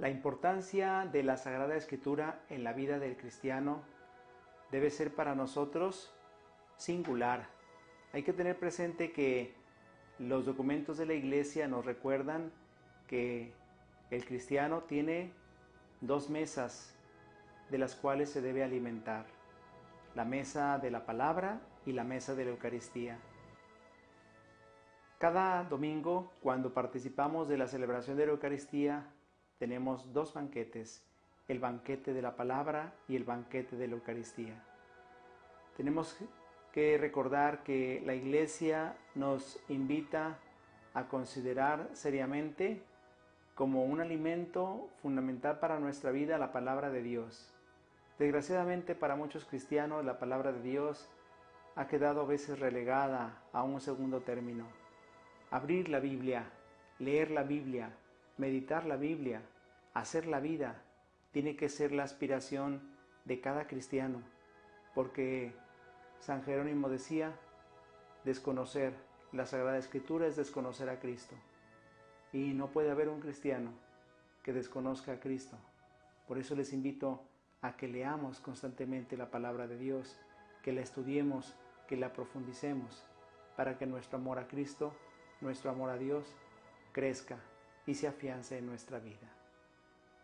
La importancia de la Sagrada Escritura en la vida del cristiano debe ser para nosotros singular. Hay que tener presente que los documentos de la Iglesia nos recuerdan que el cristiano tiene dos mesas de las cuales se debe alimentar: la mesa de la palabra y la mesa de la Eucaristía. Cada domingo, cuando participamos de la celebración de la Eucaristía, tenemos dos banquetes: el banquete de la palabra y el banquete de la Eucaristía. Tenemos que recordar que la Iglesia nos invita a considerar seriamente como un alimento fundamental para nuestra vida la palabra de Dios. Desgraciadamente para muchos cristianos la palabra de Dios ha quedado a veces relegada a un segundo término. Abrir la Biblia, leer la Biblia, meditar la Biblia, hacer la vida, tiene que ser la aspiración de cada cristiano, porque San Jerónimo decía: desconocer la Sagrada Escritura es desconocer a Cristo. Y no puede haber un cristiano que desconozca a Cristo. Por eso les invito a que leamos constantemente la palabra de Dios, que la estudiemos, que la profundicemos, para que nuestro amor a Cristo, nuestro amor a Dios, crezca y se afiance en nuestra vida.